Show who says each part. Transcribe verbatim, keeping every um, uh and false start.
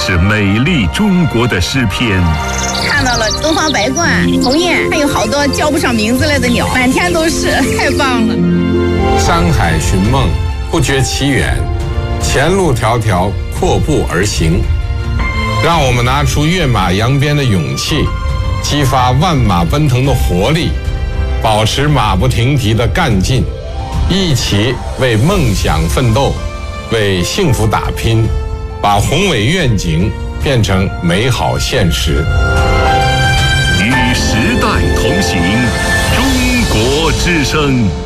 Speaker 1: 是美丽中国的诗篇。
Speaker 2: 看到了东方白鹳、鸿雁，还有好多叫不上名字来的鸟，满天都是，太棒了。
Speaker 3: 山海寻梦，不觉其远，前路迢迢，阔步而行。让我们拿出跃马扬鞭的勇气，激发万马奔腾的活力，保持马不停蹄的干劲，一起为梦想奋斗，为幸福打拼，把宏伟愿景变成美好现实。
Speaker 1: 与时代同行，中国之声。